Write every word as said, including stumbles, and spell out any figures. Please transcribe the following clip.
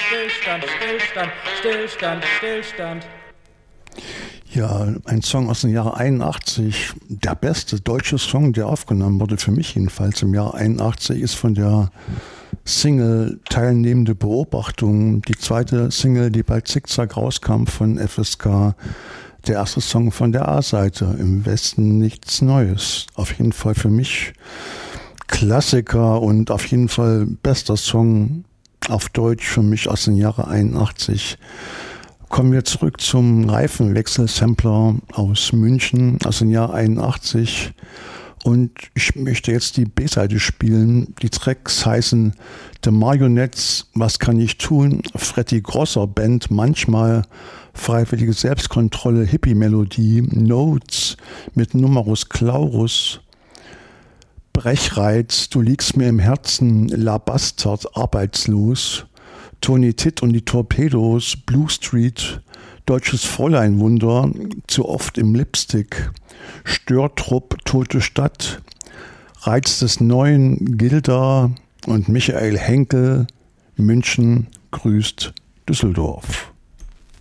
Stillstand, Stillstand, Stillstand, Stillstand. Ja, ein Song aus dem Jahre einundachtzig, der beste deutsche Song, der aufgenommen wurde, für mich jedenfalls im Jahr einundachtzig, ist von der Single Teilnehmende Beobachtung, die zweite Single, die bei Zickzack rauskam von F S K, der erste Song von der A-Seite, Im Westen nichts Neues. Auf jeden Fall für mich Klassiker und auf jeden Fall bester Song auf Deutsch für mich aus dem Jahre einundachtzig. Kommen wir zurück zum Reifenwechsel-Sampler aus München aus dem Jahr einundachtzig. Und ich möchte jetzt die B-Seite spielen. Die Tracks heißen The Marionettes, Was kann ich tun? Freddy Grosser Band, manchmal Freiwillige Selbstkontrolle, Hippie-Melodie, Notes mit Numerus Claurus, Brechreiz, Du liegst mir im Herzen, La Bastard, Arbeitslos, Tony Titt und die Torpedos, Blue Street, Deutsches Fräuleinwunder, Zu oft im Lipstick, Störtrupp, Tote Stadt, Reiz des Neuen, Gilda und Michael Henkel, München grüßt Düsseldorf.